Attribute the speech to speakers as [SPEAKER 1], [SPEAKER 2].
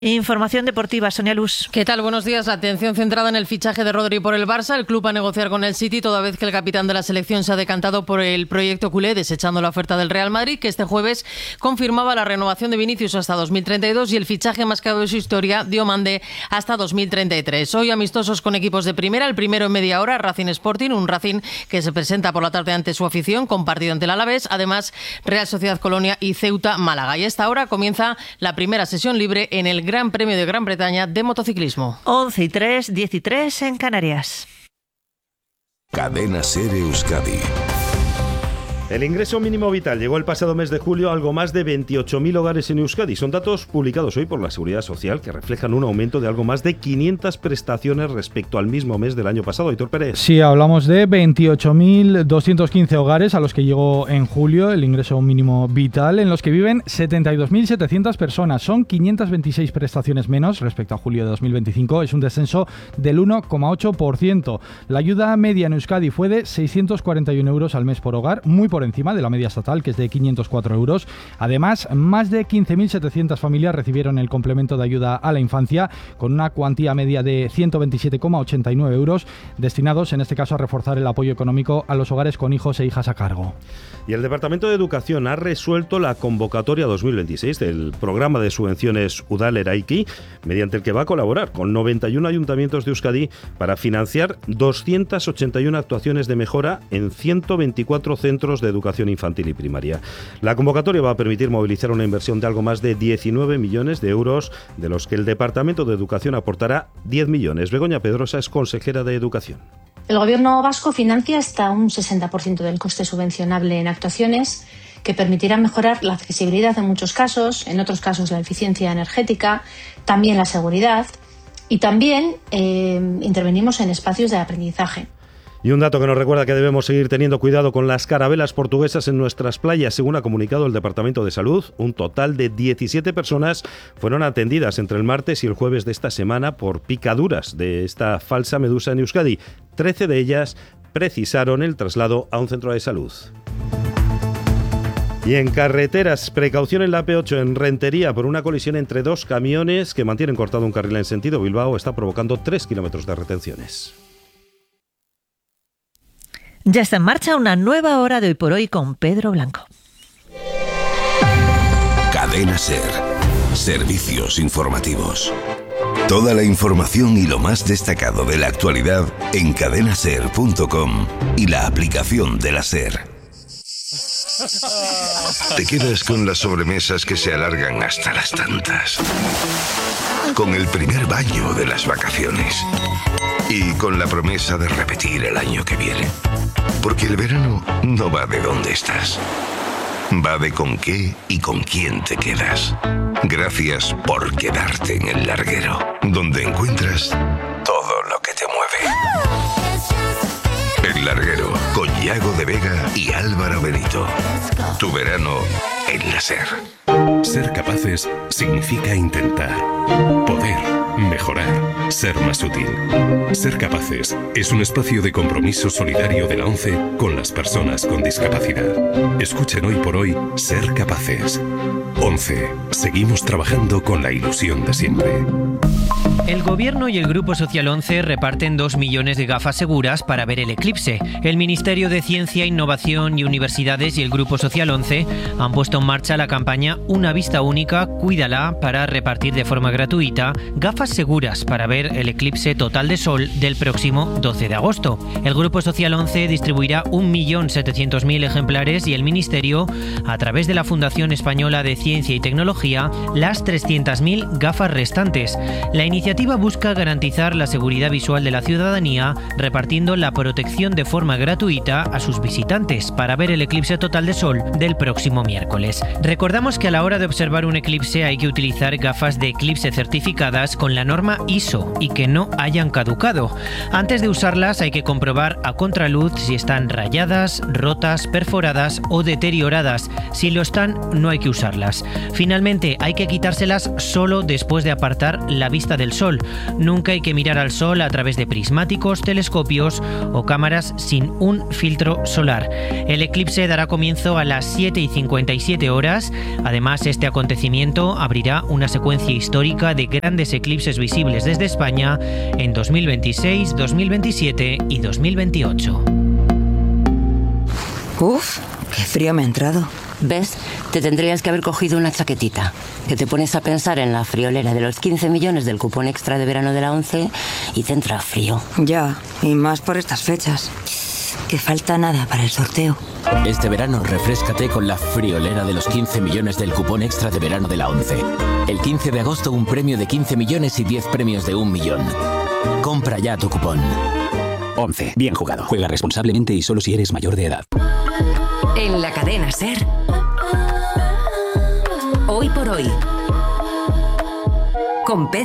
[SPEAKER 1] Información deportiva, Sonia Luz.
[SPEAKER 2] ¿Qué tal? Buenos días. La atención centrada en el fichaje de Rodri por el Barça. El club va a negociar con el City, toda vez que el capitán de la selección se ha decantado por el proyecto culé, desechando la oferta del Real Madrid, que este jueves confirmaba la renovación de Vinicius hasta 2032 y el fichaje más caro de su historia, Diomande, hasta 2033. Hoy amistosos con equipos de primera. El primero en media hora, Racing Sporting, un Racing que se presenta por la tarde ante su afición, con partido ante el Alavés. Además, Real Sociedad Colonia y Ceuta Málaga. Y a esta hora comienza la primera sesión libre en el Gran Premio de Gran Bretaña de motociclismo.
[SPEAKER 1] 11:03, 13:03 en Canarias.
[SPEAKER 3] Cadena SER Euskadi.
[SPEAKER 4] El ingreso mínimo vital llegó el pasado mes de julio a algo más de 28.000 hogares en Euskadi. Son datos publicados hoy por la Seguridad Social que reflejan un aumento de algo más de 500 prestaciones respecto al mismo mes del año pasado. Aitor Pérez.
[SPEAKER 5] Sí, hablamos de 28.215 hogares a los que llegó en julio el ingreso mínimo vital, en los que viven 72.700 personas. Son 526 prestaciones menos respecto a julio de 2025. Es un descenso del 1,8%. La ayuda media en Euskadi fue de 641 euros al mes por hogar, muy por encima de la media estatal, que es de 504 euros. Además, más de 15.700 familias recibieron el complemento de ayuda a la infancia, con una cuantía media de 127,89 euros, destinados en este caso a reforzar el apoyo económico a los hogares con hijos e hijas a cargo.
[SPEAKER 4] Y el Departamento de Educación ha resuelto la convocatoria 2026 del programa de subvenciones Udal Eraiki, mediante el que va a colaborar con 91 ayuntamientos de Euskadi para financiar 281 actuaciones de mejora en 124 centros de educación infantil y primaria. La convocatoria va a permitir movilizar una inversión de algo más de 19 millones de euros, de los que el Departamento de Educación aportará 10 millones. Begoña Pedrosa es consejera de Educación.
[SPEAKER 6] El Gobierno vasco financia hasta un 60% del coste subvencionable en actuaciones que permitirán mejorar la accesibilidad en muchos casos, en otros casos la eficiencia energética, también la seguridad y también intervenimos en espacios de aprendizaje.
[SPEAKER 4] Y un dato que nos recuerda que debemos seguir teniendo cuidado con las carabelas portuguesas en nuestras playas. Según ha comunicado el Departamento de Salud, un total de 17 personas fueron atendidas entre el martes y el jueves de esta semana por picaduras de esta falsa medusa en Euskadi. 13 de ellas precisaron el traslado a un centro de salud. Y en carreteras, precaución en la AP8 en Rentería por una colisión entre dos camiones que mantienen cortado un carril en sentido Bilbao. Está provocando 3 kilómetros de retenciones.
[SPEAKER 1] Ya está en marcha una nueva hora de Hoy por Hoy con Pedro Blanco.
[SPEAKER 3] Cadena SER. Servicios informativos. Toda la información y lo más destacado de la actualidad en cadenaser.com y la aplicación de la SER. Te quedas con las sobremesas que se alargan hasta las tantas. Con el primer baño de las vacaciones. Y con la promesa de repetir el año que viene. Porque el verano no va de dónde estás. Va de con qué y con quién te quedas. Gracias por quedarte en el larguero, donde encuentras todo lo que te mueve. El Larguero, con Yago de Vega y Álvaro Benito. Tu verano en la SER.
[SPEAKER 7] Ser capaces significa intentar, poder, mejorar, ser más útil. Ser Capaces es un espacio de compromiso solidario de la ONCE con las personas con discapacidad. Escuchen Hoy por Hoy Ser Capaces. ONCE. Seguimos trabajando con la ilusión de siempre.
[SPEAKER 8] El Gobierno y el Grupo Social 11 reparten 2 millones de gafas seguras para ver el eclipse. El Ministerio de Ciencia, Innovación y Universidades y el Grupo Social 11 han puesto en marcha la campaña Una Vista Única, Cuídala, para repartir de forma gratuita gafas seguras para ver el eclipse total de sol del próximo 12 de agosto. El Grupo Social 11 distribuirá 1.700.000 ejemplares y el Ministerio, a través de la Fundación Española de Ciencia y Tecnología, las 300.000 gafas restantes. La iniciativa busca garantizar la seguridad visual de la ciudadanía, repartiendo la protección de forma gratuita a sus visitantes para ver el eclipse total de sol del próximo miércoles. Recordamos que a la hora de observar un eclipse hay que utilizar gafas de eclipse certificadas con la norma ISO y que no hayan caducado. Antes de usarlas hay que comprobar a contraluz si están rayadas, rotas, perforadas o deterioradas. Si lo están, no hay que usarlas. Finalmente, hay que quitárselas solo después de apartar la vista del del Sol. Nunca hay que mirar al Sol a través de prismáticos, telescopios o cámaras sin un filtro solar. El eclipse dará comienzo a las 7:57 horas. Además, este acontecimiento abrirá una secuencia histórica de grandes eclipses visibles desde España en 2026, 2027 y 2028.
[SPEAKER 9] Uf, qué frío me ha entrado.
[SPEAKER 10] ¿Ves? Te tendrías que haber cogido una chaquetita. Que te pones a pensar en la friolera de los 15 millones del cupón extra de verano de la ONCE y te entra frío.
[SPEAKER 9] Ya, y más por estas fechas. Que falta nada para el sorteo.
[SPEAKER 11] Este verano refréscate con la friolera de los 15 millones del cupón extra de verano de la ONCE. El 15 de agosto un premio de 15 millones y 10 premios de 1 millón. Compra ya tu cupón.
[SPEAKER 12] ONCE. Bien jugado. Juega responsablemente y solo si eres mayor de edad.
[SPEAKER 13] En la cadena SER. Hoy por hoy. Con